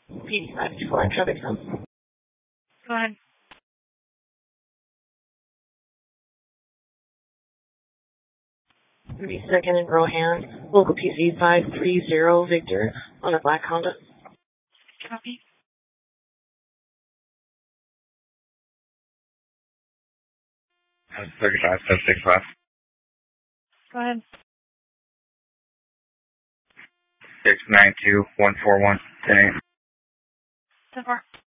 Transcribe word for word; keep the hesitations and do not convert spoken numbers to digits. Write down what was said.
P D five two four on traffic zone. Go ahead. thirty-second in Rohan, local P C five three zero Victor on a black Honda. Copy. thirty-five, seven six five. Go ahead. six nine two one four one ten eight. ten four.